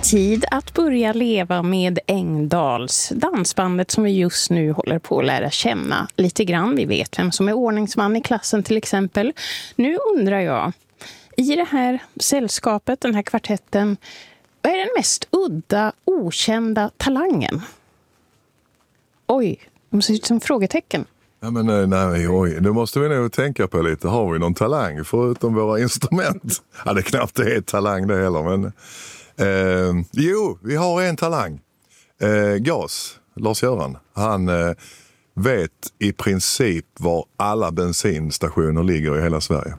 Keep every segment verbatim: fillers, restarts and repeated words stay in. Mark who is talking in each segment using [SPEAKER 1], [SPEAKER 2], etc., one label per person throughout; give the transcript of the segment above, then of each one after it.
[SPEAKER 1] Tid att börja leva med Engdahls, dansbandet som vi just nu håller på att lära känna lite grann. Vi vet vem som är ordningsman i klassen till exempel. Nu undrar jag, i det här sällskapet, den här kvartetten, vad är den mest udda, okända talangen? Oj, det ser ut som frågetecken.
[SPEAKER 2] Ja, men nej, nej, oj. Det måste vi nog tänka på lite. Har vi någon talang förutom våra instrument? Ja, det är knappt det är talang det heller, men... Eh, jo, vi har en talang. Eh, Gas, Lars-Göran. Han eh, vet i princip var alla bensinstationer ligger i hela Sverige.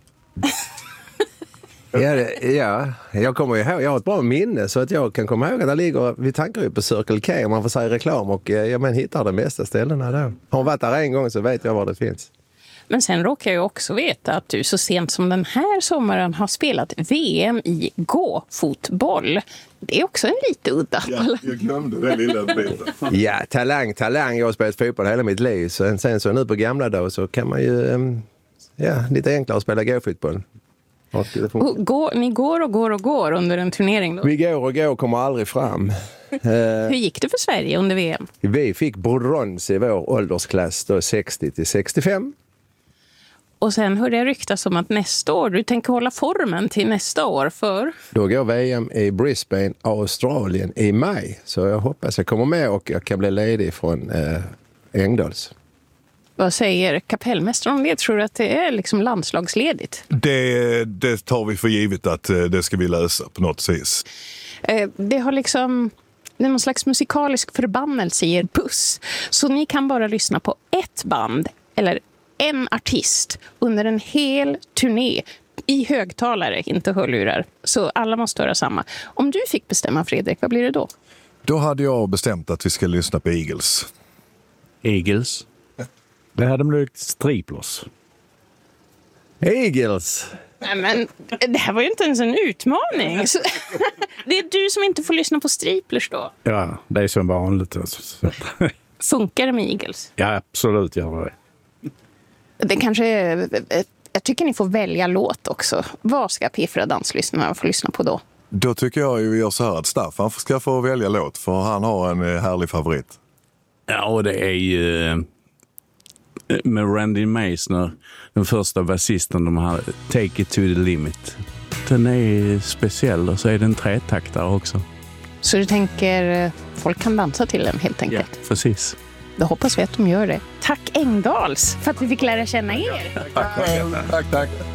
[SPEAKER 3] Ja, det, ja, jag kommer ihåg, jag har ett bra minne så att jag kan komma ihåg att det ligger, vi tankar ju på Circle K om man får säga reklam och ja, men hittar de bästa ställena då. Har man varit där en gång så vet jag var det finns.
[SPEAKER 1] Men sen råkar jag också veta att du så sent som den här sommaren har spelat V M i gå-fotboll. Det är också en lite udda.
[SPEAKER 2] Ja, jag glömde det lilla biten.
[SPEAKER 3] Ja, talang, talang. Jag har spelat fotboll hela mitt liv. Så sen så nu på gamla dagar så kan man ju, ja, lite enklare att spela gå-fotboll.
[SPEAKER 1] Och gå, ni går och går och går under en turnering då?
[SPEAKER 3] Vi går och går och kommer aldrig fram.
[SPEAKER 1] Hur gick det för Sverige under V M?
[SPEAKER 3] Vi fick brons i vår åldersklass då sextio till sextiofem.
[SPEAKER 1] Och sen hörde jag ryktas om att nästa år, du tänker hålla formen till nästa år för?
[SPEAKER 3] Då går V M i Brisbane, Australien i maj. Så jag hoppas jag kommer med och jag kan bli ledig från eh, Engdahls.
[SPEAKER 1] Vad säger kapellmästaren om det? Tror du att det är liksom landslagsledigt?
[SPEAKER 2] Det, det tar vi för givet att det ska vi lösa på något vis.
[SPEAKER 1] Eh, det har liksom... Det är någon slags musikalisk förbannelse i er buss. Så ni kan bara lyssna på ett band eller en artist under en hel turné i högtalare, inte hörlurar. Så alla måste höra samma. Om du fick bestämma, Fredrik, vad blir det då?
[SPEAKER 2] Då hade jag bestämt att vi ska lyssna på Eagles.
[SPEAKER 4] Eagles? Det hade blivit Striplers.
[SPEAKER 3] Eagles!
[SPEAKER 1] Nej, men det här var ju inte ens en utmaning. Så, det är du som inte får lyssna på Striplers då.
[SPEAKER 4] Ja, det är som vanligt.
[SPEAKER 1] Funkar det med Eagles?
[SPEAKER 4] Ja, absolut gör det.
[SPEAKER 1] Det kanske är, jag tycker ni får välja låt också. Vad ska P fyra danslyssnarna få lyssna på då?
[SPEAKER 2] Då tycker jag vi gör så här att Staffan ska få välja låt, för han har en härlig favorit.
[SPEAKER 4] Ja, och det är ju med Randy Meisner, den första basisten de hade, Take It To The Limit. Den är speciell och så är den tretaktare också. Så
[SPEAKER 1] du tänker folk kan dansa till den helt enkelt?
[SPEAKER 4] Ja, precis.
[SPEAKER 1] Då hoppas vi att de gör det. Tack Engdahls för att vi fick lära känna er.
[SPEAKER 2] Tack, tack. tack, tack.